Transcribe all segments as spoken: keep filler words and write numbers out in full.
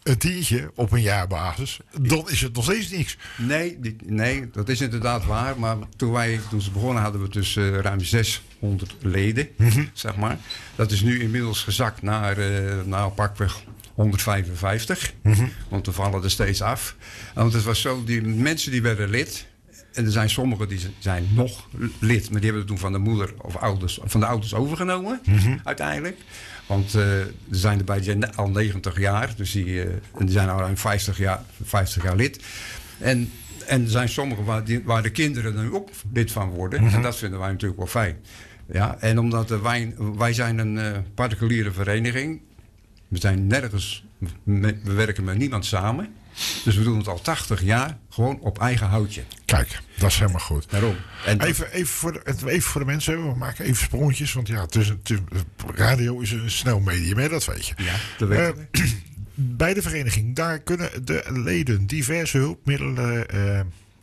een tientje op een jaarbasis, dan is het nog steeds niks. Nee, die, nee, dat is inderdaad waar. Maar toen wij toen ze begonnen hadden we dus uh, ruim zeshonderd leden, mm-hmm. zeg maar. Dat is nu inmiddels gezakt naar, uh, nou, pakweg honderdvijfenvijftig. Mm-hmm. Want we vallen er steeds af. Want het was zo, die mensen die werden lid. En er zijn sommigen die zijn nog lid. Maar die hebben het toen van de moeder of ouders, van de ouders overgenomen. Mm-hmm. Uiteindelijk. Want uh, er zijn er bij al negentig jaar. Dus die, uh, die zijn al ruim vijftig jaar, vijftig jaar lid. En, en er zijn sommigen waar, die, waar de kinderen nu ook lid van worden. Mm-hmm. En dat vinden wij natuurlijk wel fijn. Ja, en omdat uh, wij, wij zijn een uh, particuliere vereniging. We zijn nergens, we werken met niemand samen. Dus we doen het al tachtig jaar gewoon op eigen houtje. Kijk, dat is helemaal goed. Daarom. En even, even, voor de, even voor de mensen, we maken even sprongetjes. Want ja, het is een, het, radio is een snel medium, hè, dat weet je. Ja, dat weet je. Uh, bij de vereniging, daar kunnen de leden diverse hulpmiddelen uh,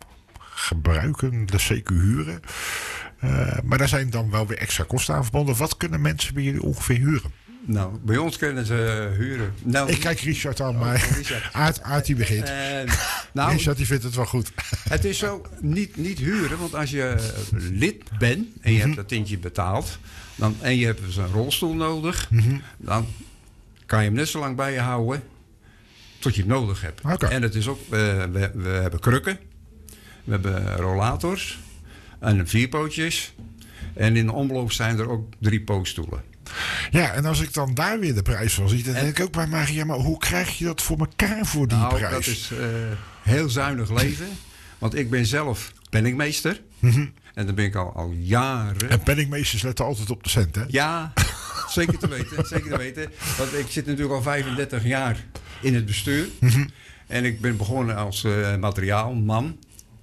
gebruiken, de C Q huren. Uh, maar daar zijn dan wel weer extra kosten aan verbonden. Wat kunnen mensen bij jullie ongeveer huren? Nou, bij ons kunnen ze huren. Nou, ik kijk Richard aan, maar oh, Aart, Aart die begint. Uh, nou, Richard die vindt het wel goed. Het is zo, niet, niet huren, want als je lid bent en je mm-hmm. hebt dat tientje betaald, dan, en je hebt dus een rolstoel nodig, mm-hmm. dan kan je hem net zo lang bij je houden tot je het nodig hebt. Okay. En het is ook, uh, we, we hebben krukken, we hebben rollators en vierpootjes en in de omloop zijn er ook drie pootstoelen. Ja, en als ik dan daar weer de prijs van zie, dan en, denk ik ook bij mij, ja, maar hoe krijg je dat voor elkaar voor die nou, prijs? Dat is uh, heel zuinig leven. Want ik ben zelf penningmeester. Mm-hmm. En dan ben ik al, al jaren. En penningmeesters letten altijd op de cent, hè? Ja, zeker te weten. Zeker te weten. Want ik zit natuurlijk al vijfendertig jaar in het bestuur. Mm-hmm. En ik ben begonnen als uh, materiaalman.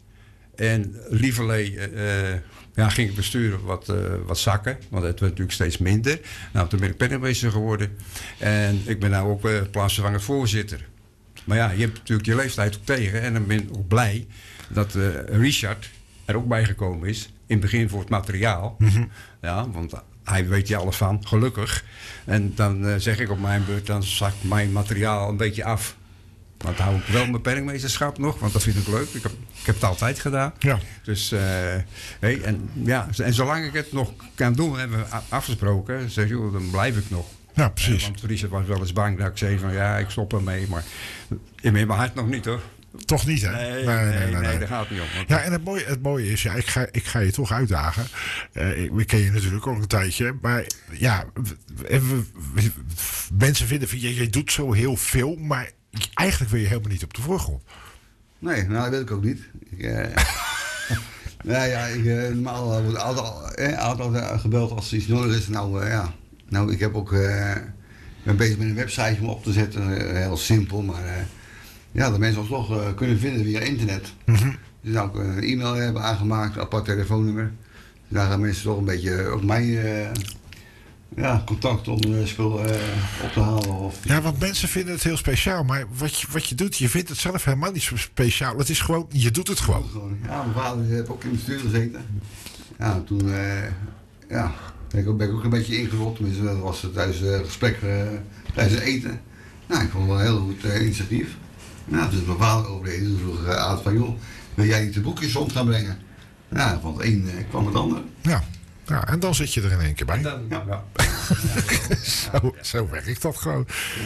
En lieverlee uh, ja, ging ik besturen wat, uh, wat zakken. Want het werd natuurlijk steeds minder. Nou, toen ben ik penningmeester geworden. En ik ben nu ook uh, plaatsvervangend voorzitter. Maar ja, je hebt natuurlijk je leeftijd ook tegen. En dan ben ik ook blij dat uh, Richard er ook bij gekomen is. In het begin voor het materiaal. Mm-hmm. Ja, want hij weet je alles van, gelukkig. En dan uh, zeg ik op mijn beurt, dan zakt mijn materiaal een beetje af. Want dan hou ik wel mijn penningmeesterschap nog, want dat vind ik leuk. Ik heb, ik heb het altijd gedaan. Ja. Dus, uh, hey, en, ja, en zolang ik het nog kan doen, hebben we afgesproken, zeg je, dan blijf ik nog. Ja, precies. Uh, want Richard was wel eens bang dat ik zei van, ja, ik stop ermee. Maar in mijn hart nog niet, hoor. Toch niet, hè? Nee, nee, nee, nee, nee, nee. Daar gaat het niet om. Want ja, en het mooie, het mooie is, ja, ik ga, ik ga je toch uitdagen. Uh, ik, ik ken je natuurlijk ook een tijdje. Maar ja, we, we, we, mensen vinden van, je, je doet zo heel veel, maar eigenlijk wil je helemaal niet op de voorgrond. Nee, nou, dat weet ik ook niet. Ik, uh, nou ja, ik, uh, normaal wordt altijd, eh, altijd gebeld als er iets nodig is. Nou, uh, ja. Nou, ik heb ook, uh, ben bezig met een website om op te zetten. Uh, heel simpel, maar uh, ja, dat mensen ons toch uh, kunnen vinden via internet. Mm-hmm. Dus nou, ook een e-mail hebben aangemaakt, een apart telefoonnummer. Dus daar gaan mensen toch een beetje, ook mij, uh, ja, contact om uh, spul uh, op te halen. Of... Ja, want mensen vinden het heel speciaal. Maar wat je, wat je doet, je vindt het zelf helemaal niet zo speciaal. Het is gewoon, je doet het gewoon. gewoon. Ja, mijn vader heeft ook in het bestuur gezeten. Ja, toen uh, ja, ben, ik ook, ben ik ook een beetje ingerold. Tenminste, dat was het tijdens het uh, gesprek, uh, tijdens het eten. Nou, ik vond het wel een heel goed uh, initiatief. Nou, toen is mijn vader overleden. Toen vroeg uh, Aad van, joh, wil jij niet de boekjes rond gaan brengen? Ja, van het een uh, kwam het ander. Ja. Ja, en dan zit je er in één keer bij. Dan, ja. Ja. zo, zo werkt dat gewoon.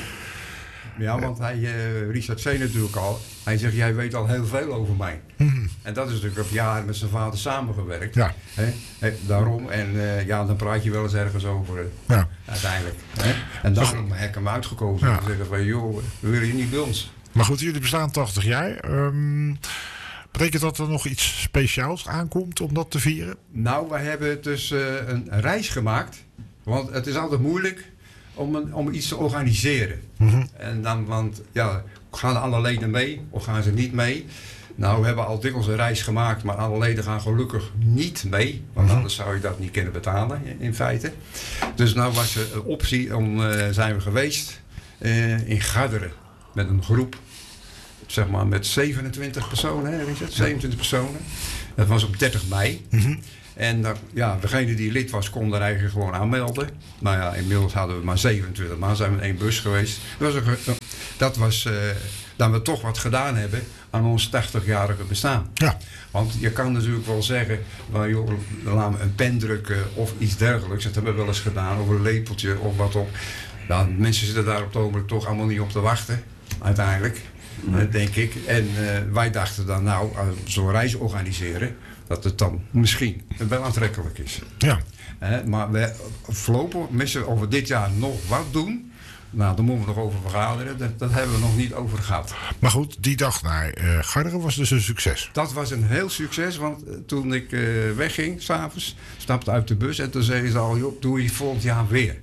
Ja, want hij, uh, Richard zei natuurlijk al, hij zegt, jij weet al heel veel over mij. Mm-hmm. En dat is natuurlijk op jaren met zijn vader samengewerkt. Ja. Hè? He, daarom, en uh, ja, dan praat je wel eens ergens over, uh, ja. uiteindelijk. Hè? En daarom heb ik hem uitgekozen. Ja. En zeggen van, joh, we willen je niet bij ons. Maar goed, jullie bestaan tachtig jaar. Um, betekent dat er nog iets speciaals aankomt om dat te vieren? Nou, wij hebben dus uh, een reis gemaakt. Want het is altijd moeilijk om, een, om iets te organiseren. Mm-hmm. En dan, want ja, gaan alle leden mee of gaan ze niet mee? Nou, we hebben al dikwijls een reis gemaakt, maar alle leden gaan gelukkig niet mee. Want mm-hmm. anders zou je dat niet kunnen betalen, in, in feite. Dus nou was er een optie, om, uh, zijn we geweest uh, in Garderen met een groep. Zeg maar met zevenentwintig personen, hè, Richard? zevenentwintig personen. Dat was op dertig mei. Mm-hmm. En dan, ja, degene die lid was, kon er eigenlijk gewoon aanmelden. Maar ja, inmiddels hadden we maar zevenentwintig man, zijn we in één bus geweest. Dat was, een, dat was uh, dat we toch wat gedaan hebben aan ons tachtigjarige bestaan. Ja. Want je kan natuurlijk wel zeggen, well, joh, laten we een pen drukken of iets dergelijks. Dat hebben we wel eens gedaan, of een lepeltje of wat op. Nou, mensen zitten daar op het ogenblik toch allemaal niet op te wachten, uiteindelijk. Nee. Uh, denk ik. En uh, wij dachten dan, nou, uh, zo'n reis organiseren, dat het dan misschien wel aantrekkelijk is. Ja. Uh, maar we voorlopig missen of we dit jaar nog wat doen. Nou, daar moeten we nog over vergaderen. Dat, dat hebben we nog niet over gehad. Maar goed, die dag naar uh, Garderen was dus een succes. Dat was een heel succes, want uh, toen ik uh, wegging, s'avonds, stapte uit de bus en toen zei ze al, joh, doe je volgend jaar weer.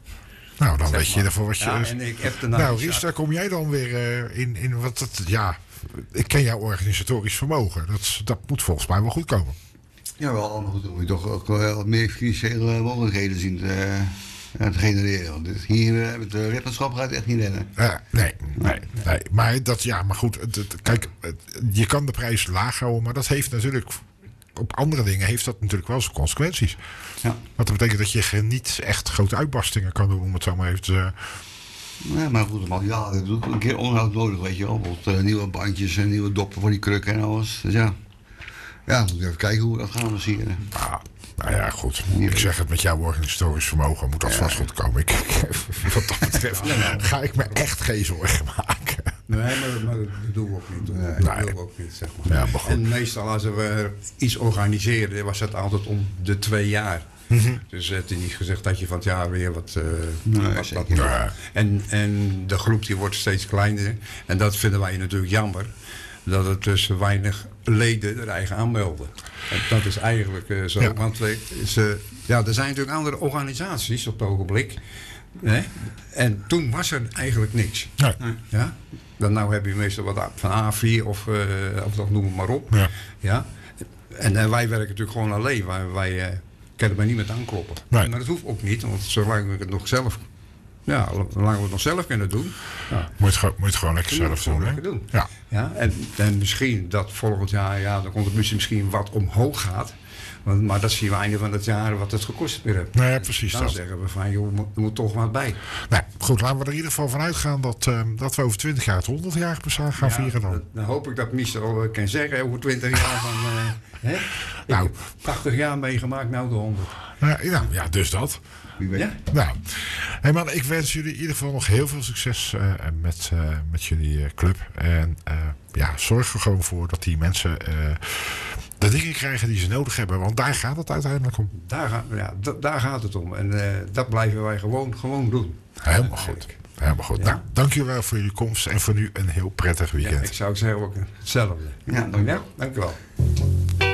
Nou, dan zeg weet je maar. ervoor wat je... Ja, en ik heb de nou, Ries, daar kom jij dan weer uh, in, in wat het... Ja, ik ken jouw organisatorisch vermogen. Dat, dat moet volgens mij wel goed komen. Jawel, maar goed, dan moet je toch ook wel wat meer financiële mogelijkheden zien te, uh, te genereren. Want dit, hier uh, met de lidmaatschap gaat het echt niet rennen. Uh, nee, nee, nee. Maar dat, ja, maar goed, het, het, kijk, het, je kan de prijs laag houden, maar dat heeft natuurlijk... Op andere dingen heeft dat natuurlijk wel zijn consequenties. Ja. Want dat betekent dat je niet echt grote uitbarstingen kan doen, om het zo maar even te... Uh... Ja, maar goed, maar ja, dat doet een keer onderhoud nodig, weet je wel. Bijvoorbeeld uh, nieuwe bandjes en nieuwe doppen voor die krukken en alles. Dus ja, ja, moet even kijken hoe we dat gaan versieren. Ah, nou ja, goed. Ik zeg het, met jouw organisatorisch vermogen moet dat ja. vast goed komen. Ik, wat dat betreft ga ik me echt geen zorgen maken. Nee, maar, maar dat doen we ook niet. Nee, dat doen we ook niet, zeg maar. Ja, maar en meestal als we iets organiseerden, was dat altijd om de twee jaar. Mm-hmm. Dus het is niet gezegd dat je van het jaar weer wat... Uh, nee, wat, wat ja. en, en de groep die wordt steeds kleiner. En dat vinden wij natuurlijk jammer. Dat het dus weinig leden er eigen aanmelden. En dat is eigenlijk uh, zo. Ja. Want we, ze, ja, er zijn natuurlijk andere organisaties op het ogenblik. Hè? En toen was er eigenlijk niks. Nee. Ja? Dan nou heb je meestal wat van A vier of, uh, of dat noem het maar op. Ja. Ja? En, en wij werken natuurlijk gewoon alleen. Wij, wij uh, kunnen er niet met aankloppen. Nee. Maar dat hoeft ook niet. Want zolang we het nog zelf... Ja, zolang we het nog zelf kunnen doen. Ja. Moet, je, moet je het gewoon lekker zelf doen. Lekker doen. Ja. Ja, en, en misschien dat volgend jaar, ja, dan komt het misschien wat omhoog gaat. Want, maar dat zien we einde van het jaar wat het gekost weer heeft. Nee, precies. Dan dat. zeggen we van, joh, er moet, er moet toch wat bij. Nou, goed, laten we er in ieder geval van uitgaan dat, uh, dat we over twintig jaar het honderdjarig bestaan gaan ja, vieren dan. Dan, dan hoop ik dat Mister al kan zeggen over twintig jaar van... Uh, hè? Nou, ik heb tachtig jaar meegemaakt, nou de honderd. Uh, ja, ja, dus dat. Ja? Nou, hey man, ik wens jullie in ieder geval nog heel veel succes uh, met, uh, met jullie uh, club. En uh, ja, zorg er gewoon voor dat die mensen uh, de dingen krijgen die ze nodig hebben. Want daar gaat het uiteindelijk om. Daar, ga, ja, d- daar gaat het om. En uh, dat blijven wij gewoon, gewoon doen. Helemaal goed. Helemaal goed. Ja. Nou, dank jullie wel voor jullie komst en voor nu een heel prettig weekend. Ja, ik zou zeggen ook hetzelfde. Ja, dank je wel. Ja, dank je wel.